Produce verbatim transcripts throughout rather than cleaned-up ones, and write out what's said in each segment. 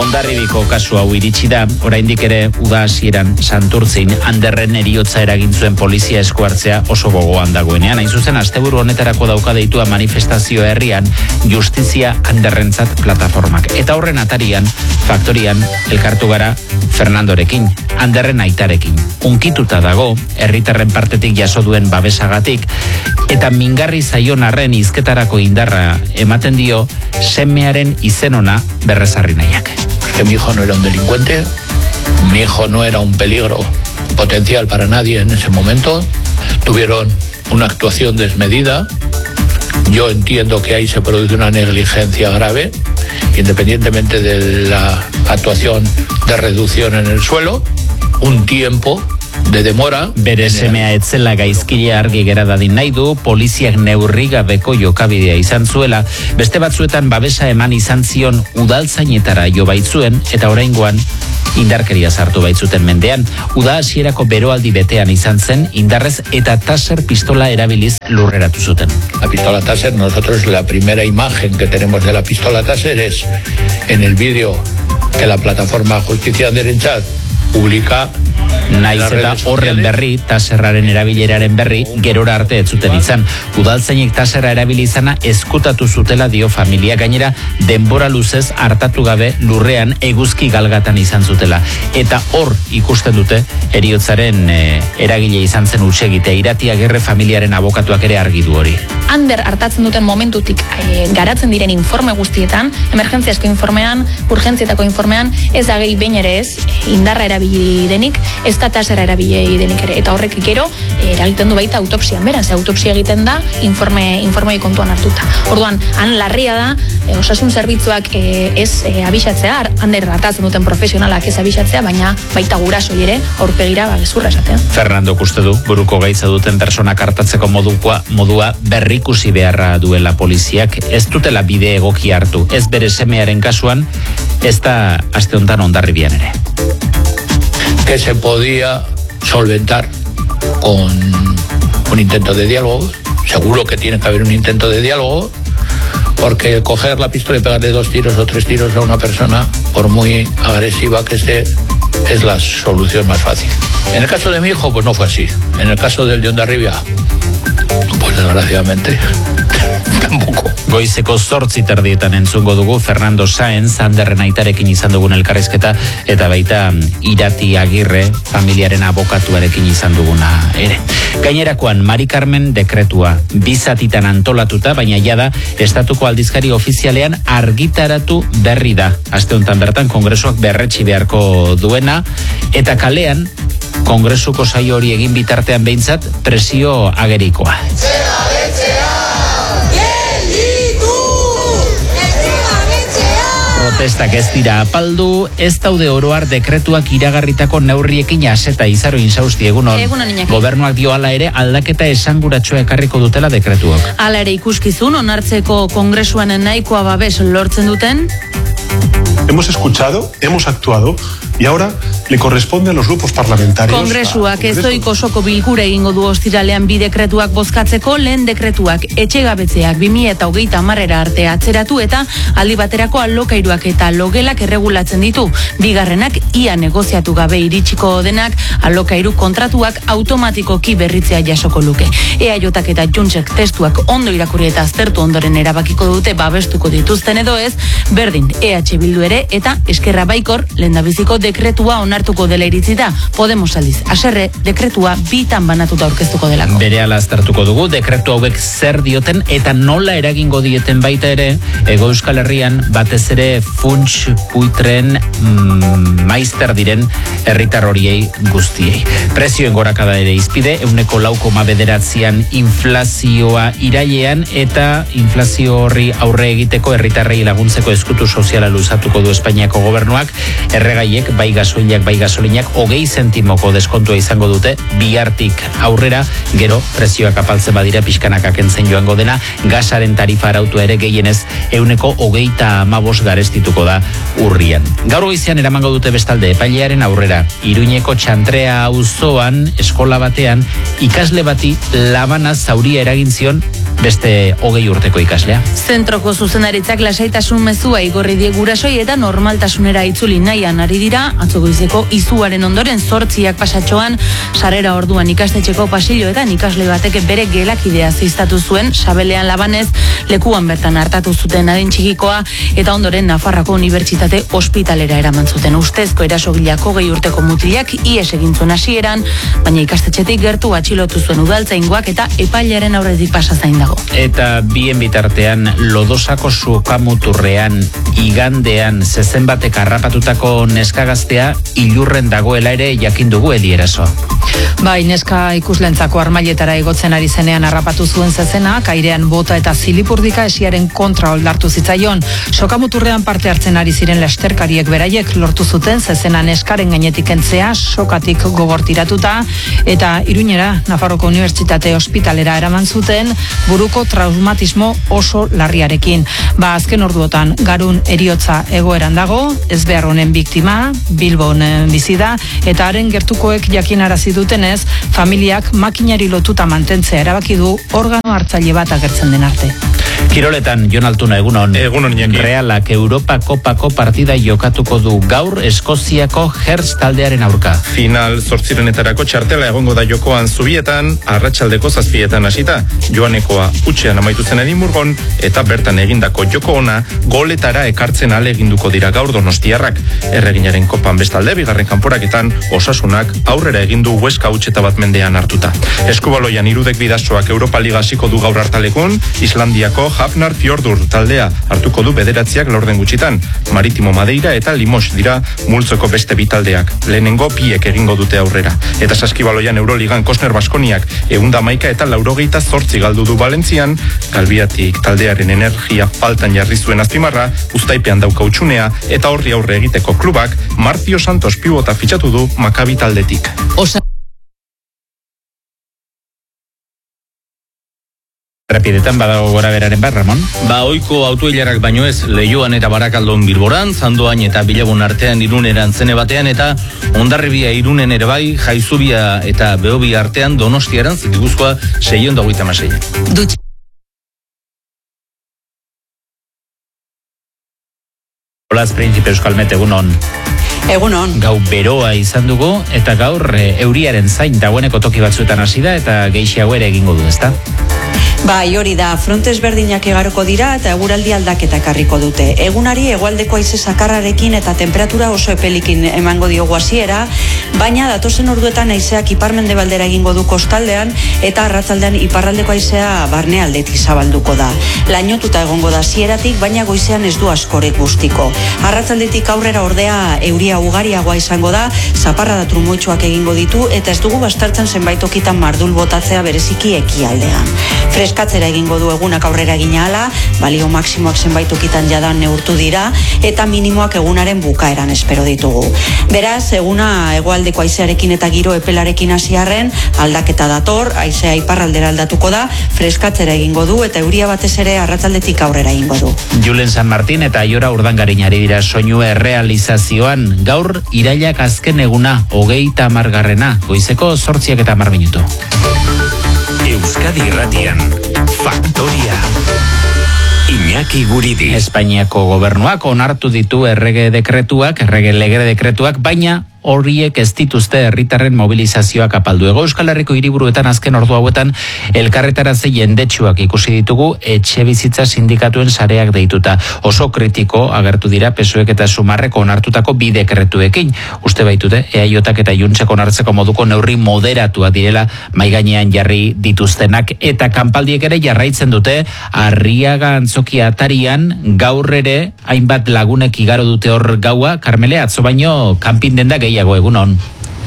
Hondarribiko kasu hau iritsi da, oraindik ere uda hasieran Santurtzin Anderren eriotza eragin zuen polizia esku hartzea oso gogoan dagoenean. Hain zuzen, asteburu honetarako dauka deitua manifestazio herrian Justizia Anderrentzat plataformak. Eta horren atarian, faktorian, elkartu gara Fernandorekin, Anderren aitarekin. Unkituta dago, herritarren partetik jaso duen babesagatik, eta mingarri zaion arren hizketarako indarra ematen dio semearen izenona berrezarri nahiak. Que mi hijo no era un delincuente, mi hijo no era un peligro potencial para nadie en ese momento. Tuvieron una actuación desmedida. Yo entiendo que ahí se produce una negligencia grave, independientemente de la actuación de reducción en el suelo, un tiempo de demora. Bere semea etzela gaizkile argi gera dadin nahi du, poliziak neurri gabeko jokabidea izan zuela, beste batzuetan babesa eman izan zion udaltzainetara jo baitzuen, eta oraingoan indarkeria sartu baitzuten mendean. Uda hasierako beroaldi betean izan zen, indarrez eta taser pistola erabiliz lurreratu zuten. La pistola taser, nosotros la primera imagen que tenemos de la pistola taser es en el vídeo que la plataforma Justizia Anderrentzat publica. Naiz eta horren berri, taserraren erabileraren berri, gerora arte ez zuten izan. Udaltzainek taserra erabili izana eskutatu zutela dio familia, gainera denbora luzez hartatu gabe lurrean eguzki galgatan izan zutela. Eta hor ikusten dute heriotzaren e, eragile izan zen utsegitea. Iratia Gerre familiaren abokatuak ere argi du hori. Ander hartatzen duten momentutik e, garatzen diren informe guztietan, emergentziazko informean, urgentzietako informean, ez da gehi behin ere ez, indarra erabili denik, ez da tasera erabilei denik ere, eta horrek gero eragiten du baita autopsian beran, ze autopsia egiten da informe, informei kontuan hartuta. Orduan, han larria da, e, osasun zerbitzuak e, ez e, abisatzea, Ander hartatzen duten profesionalak ez abisatzea, baina baita gurasoi ere aurpegira ba, gezurra esatea. Fernando uste du, buruko gaitza duten personak hartatzeko modukoa, modua berrikusi beharra duela poliziak, ez dutela bide egoki hartu, ez bere semearen kasuan, ez da aste honetan Hondarribian ere. Que se podía solventar con un intento de diálogo. Seguro que tiene que haber un intento de diálogo, porque coger la pistola y pegarle dos tiros o tres tiros a una persona, por muy agresiva que esté, es la solución más fácil. En el caso de mi hijo, pues no fue así. En el caso del de Hondarribia, pues desgraciadamente tampoco. Goizeko zortzi terdietan entzungo dugu Fernando Sáenz, Anderren aitarekin izan dugun elkarrizketa, eta baita Irati Agirre, familiaren abokatuarekin izan duguna ere. Gainerakoan, Mari Carmen dekretua, bizatitan antolatuta, baina jada, estatuko aldizkari ofizialean argitaratu berri da. Aste honetan bertan, kongresuak berretsi beharko duena, eta kalean, kongresuko saio hori egin bitartean behintzat, presio agerikoa. Protestak ez dira apaldu, ez daude oroar dekretuak iragarritako neurriekin aseta izaro insausti egunon. Gobernuak dio hala ere aldaketa esanguratsua ekarriko dutela dekretuak. Hala ere ikuskizun, onartzeko kongresuan nahikoa babes lortzen duten? Hemos escuchado, hemos actuado y ahora le corresponde a los grupos parlamentarios. Kongresuak ez doiko osoko bilkura egingo du ostiralean bi dekretuak bozkatzeko, lehen dekretuak etxegabetzeak bi mila hogeita hamarera arte atzeratu eta aldi baterako alokairuak eta logelak erregulatzen ditu. Bigarrenak ia negoziatu gabe iritsiko denak alokairu kontratuak automatikoki berritzea jasoko luke. E A J eta Juntsek testuak ondo irakurri eta aztertu ondoren erabakiko dute babestuko dituzten edo ez, berdin E H Bildu ere eta Eskerra Baikor lehendabiziko dekretua onartuko dela iritzi da. Podemos aldiz, haserre dekretua bitan banatuta aurkeztuko delako. Berehala aztertuko dugu dekretu hauek zer dioten eta nola eragingo dieten baita ere Hego Euskal Herrian batez ere funts puitren mm, maister diren herritar horiei guztiei. Prezioen gorakada ere izpide, euneko lau koma bederatzian inflazioa irailean eta inflazio horri aurre egiteko herritarrei laguntzeko eskutu soziala luzatuko du Espainiako gobernuak, erregaiek bai gasoilak, bai gasolinak, hogei zentimoko deskontua izango dute bihartik aurrera, gero prezioak apaltzen badira pixkanaka kentzen joango dena, gasaren tarifa arautua ere gehienez euneko hogeita amabos garestituko da urrian. Gaur goizean eramango dute bestalde epailearen aurrera, Iruñeko Txantrea auzoan eskola batean ikasle bati labana zauria eragin zion beste hogei urteko ikaslea. Zentroko zuzendaritzak lasaitasun mezua igorri die gurasoi eta normaltasunera itzuli nahian ari dira, atzo goizeko izuaren ondoren zortziak pasatxoan, sarrera orduan ikastetxeko pasilloetan ikasle batek bere gelakidea ziztatu zuen, sabelean labanez, lekuan bertan hartatu zuten adin txikikoa, eta ondoren Nafarroako Unibertsitate ospitalera eraman zuten. Ustezko erasogilako gehi urteko mutilak ies egin zuen hasieran, baina ikastetxetik gertu atxilotu zuen udaltzaingoak eta epailaren aurretik pasa zain dago. Eta bien bitartean Lodosako sukamuturrean igandean zezen batek harrapatutako neskagaztea ilurren dagoela ere jakin dugu Edieraso. Bai, neska ikuslentzako armailetara igotzen ari zenean harrapatu zuen zezenak, airean bota eta zilipurdika esiaren kontra oldartu zitzaion. Sokamuturrean parte hartzen ari ziren lasterkariek beraiek lortu zuten zezena neskaren gainetik entzea, sokatik gogortiratuta, eta Iruñera, Nafarroko Unibertsitate ospitalera eraman zuten, buruko traumatismo oso larriarekin. Ba, azken orduotan garun eriotza egoeran dago, ez behar honen biktima, Bilbon bizi da, eta haren gertukoek jakinarazi dutenez, familiak makinari lotuta mantentzea erabaki du organo hartzaile bat agertzen den arte. Kiroletan, Jon Altuna, egunon. Egunon, Iñaki. Realak Europa Kopako partida jokatuko du gaur Eskoziako Hertz taldearen aurka. Final zortzirenetarako txartela egongo da jokoan Zubietan, arratsaldeko zazpietan hasita. Joanekoa utxean amaitu zen Edimburgon, eta bertan egindako joko ona goletara ekartzen aleginduko dira gaur Donostiarrak. Erreginaren kopan bestalde, bigarren kanporaketan Osasunak aurrera egindu Huesca utxeta bat mendean hartuta. Eskubaloian irudek bidasoak Europa Liga hasiko du gaur hartalekun, Islandiako Hafnar Fjordur taldea hartuko du bederatziak laurden gutxitan. Maritimo Madeira eta Limos dira multzoko beste bitaldeak. Lehenengo biek egingo dute aurrera. Eta saskibaloian Euroligan Kosner Baskoniak eunda maika eta laurogeita zortzi galdu du Valentzian, Galbiatik taldearen energia faltan jarri zuen azpimarra, Uztaipean dauka utxunea, eta horri aurre egiteko klubak Marcio Santos pibota fitxatu du Makabi taldetik. Osa Rapidetan badago gora beraren bat, Ramon? Ba, oiko autoilarak baino ez, Leioan eta Barakaldon Bilboran, Zandoain eta Bilabon artean Iruneran zene batean, eta Hondarribia Irunen ere bai, Jaizubia eta Behobi artean Donostiaran, Gipuzkoa seiehun eta hogeita hamasei. dutx Olaz Printzip Euskalmet, egunon. Egunon. Gau beroa izan dugu, eta gaur e, euriaren zain dagoeneko toki batzuetan hasi da, eta gehiago ere egingo du, ezta? Bai, hori da, frontes berdinak igaroko dira eta eguraldi aldaketa ekarriko dute. Egunari hegoaldeko haize zakarrarekin eta temperatura oso epelikin emango diogu hasiera, baina datozen orduetan haizeak ipar-mendebaldera egingo du kostaldean eta arratzaldean iparraldeko haizea barnealdetik zabalduko da. Lainotuta egongo da hasieratik, baina goizean ez du askorek gustiko. Arratzaldetik aurrera ordea euria ugariagoa izango da, zaparrada trumoitsuak egingo ditu eta ez dugu bastartzen zenbait tokitan mardul botatzea bereziki ekialdean. Freskatzera egingo du egunak aurrera egina ala, balio maksimoak zenbait tokitan jadan neurtu dira eta minimoak egunaren bukaeran espero ditugu. Beraz, eguna hegoaldeko haizearekin eta giro epelarekin hasiarren aldaketa dator, haizea iparraldera aldatuko da, freskatzera egingo du eta euria batez ere arratzaldetik aurrera egingo du. Julen San Martin eta Aiora Urdangarinari dira soinu errealizazioan, gaur irailak azken eguna, hogeita hamargarrena, goizeko zortziak eta hamar minutu. Euskadi Irratian, Faktoria. Iñaki Guridi. Espainiako gobernuak onartu ditu errege dekretuak, errege lege dekretuak, baina horiek ez dituzte herritarren mobilizazioak apaldu. Ego Euskal Herriko hiriburuetan azken ordu hauetan elkarretaratze jendetsuak ikusi ditugu etxe bizitza sindikatuen sareak deituta. Oso kritiko agertu dira P S O ek eta Sumarrek onartutako bi dekretuekin. Uste baitute E A J eta Juntzek onartzeko moduko neurri moderatua direla maigainean jarri dituztenak, eta kanpaldiek ere jarraitzen dute. Arriaga antzokia atarian gaur ere hainbat lagunek igaro dute hor gaua. Karmele, atzo baino kanpin denda gehiago, egunon.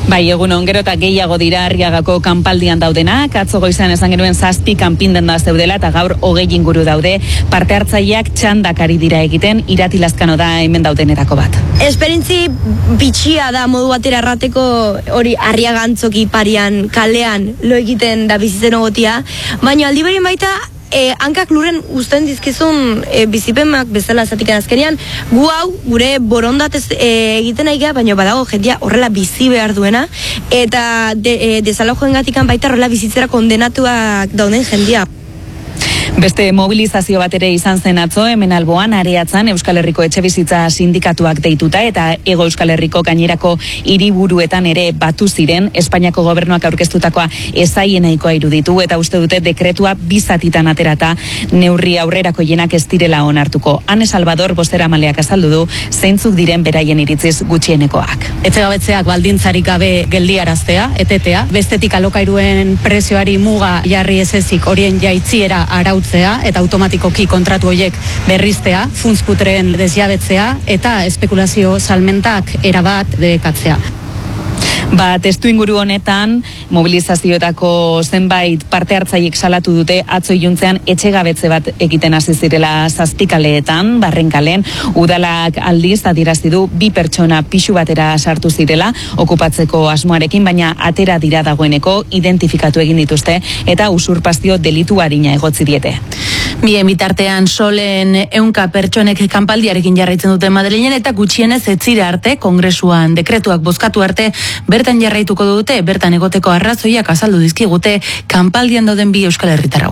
Bai, egun on, gero eta gehiago dira Arriagako kanpaldian daudenak, atzo goizan esan genuen zazpi kanpinden da zeudela eta gaur hogei inguru daude. Parte hartzaileak txandakari dira egiten, Irati Lazkano da hemen daudenetako bat. Esperintzi bitxia da modu batera errateko hori Arriaga antzoki parian kalean lo egiten da bizitzen ogotia, baina aldi berin baita E, hankak lurren uzten dizkizun e, bizipemak bezala zatik azkenean gu hau gure borondatez e, egiten aigea, baina badago jendia horrela bizi behar duena eta de, e, desalojoen gatikan baita horrela bizitzera kondenatuak dauden jendia. Beste mobilizazio bat ere izan zen atzo, hemen Alboan, Areatzan, Euskal Herriko Etxebizitza Sindikatuak deituta eta Hego Euskal Herriko gainerako hiriburuetan ere batu ziren, Espainiako gobernuak aurkeztutakoa ezaienaikoa iruditu eta uste dute dekretua bizatitan aterata neurri aurrerako jenak ez direla onartuko. Ane Salvador bozeramaleak azaldu du zeintzuk diren beraien iritziz gutxienekoak. Etxegabetzeak baldintzarik gabe geldiaraztea, etetea, bestetik alokairuen prezioari muga jarri ez ezik horien jaitziera araut eta automatikoki kontratu horiek berriztea, funtzputreen desjabetzea eta espekulazio salmentak erabat debekatzea. Ba, testu inguru honetan, mobilizazioetako zenbait parte hartzaiek salatu dute atzo iluntzean etxegabetze bat egiten hasi zirela zazpikaleetan, barrenkalen, udalak aldiz adierazi du bi pertsona pisu batera sartu zirela, okupatzeko asmoarekin, baina atera dira dagoeneko identifikatu egin dituzte eta usurpazio delitu arina egotzi diete. Bien bitartean solen ehunka pertsonek kanpaldiarekin jarraitzen dute Madrilen eta gutxienez etzira arte, kongresuan dekretuak bozkatu arte, bertan jarraituko dute, bertan egoteko arrazoiak azaldu dizkigute kanpaldian dauden bi euskal herritarrau.